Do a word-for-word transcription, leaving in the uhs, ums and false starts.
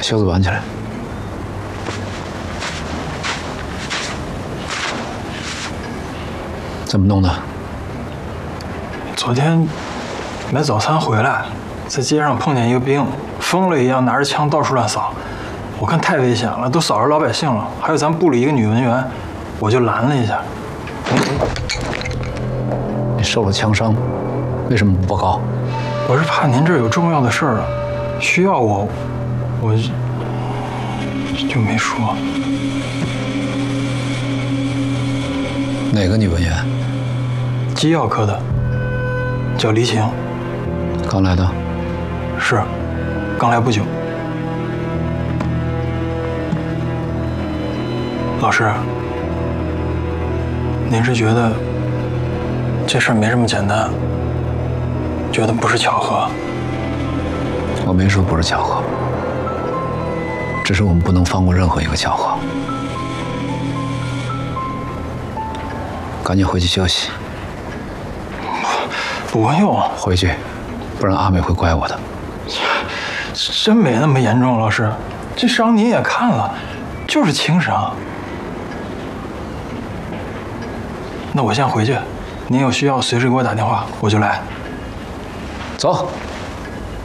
袖子挽起来。怎么弄的？ 昨天买早餐回来，在街上碰见一个兵，疯了一样拿着枪到处乱扫，我看太危险了，都扫着老百姓了。还有咱部里一个女文员，我就拦了一下。 你受了枪伤，为什么不报告？ 我是怕您这儿有重要的事儿，需要我，我就没说。 哪个女文员？ 机药科的，叫黎晴。 刚来的？ 是，刚来不久。老师，您是觉得这事儿没这么简单，觉得不是巧合？ 我没说不是巧合，只是我们不能放过任何一个巧合。赶紧回去休息。 不用， 回去，不然阿美会怪我的。 真没那么严重，老师，这伤您也看了，就是轻伤。那我先回去，您有需要随时给我打电话，我就来。 走。